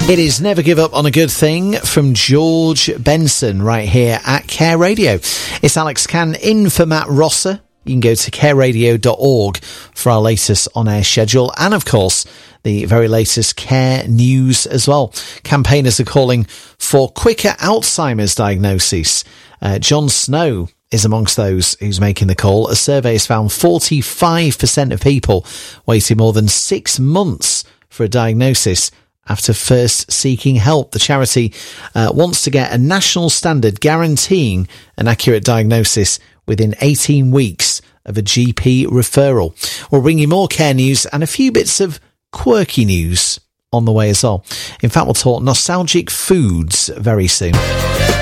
It is Never Give Up on a Good Thing from George Benson right here at Care Radio. It's Alex Cann in for Matt Rosser. You can go to careradio.org for our latest on-air schedule and, of course, the very latest care news as well. Campaigners are calling for quicker Alzheimer's diagnosis. John Snow is amongst those who's making the call. A survey has found 45% of people waiting more than 6 months for a diagnosis after first seeking help. The charity wants to get a national standard guaranteeing an accurate diagnosis within 18 weeks of a GP referral. We'll bring you more care news and a few bits of quirky news on the way as well. In fact, we'll talk nostalgic foods very soon.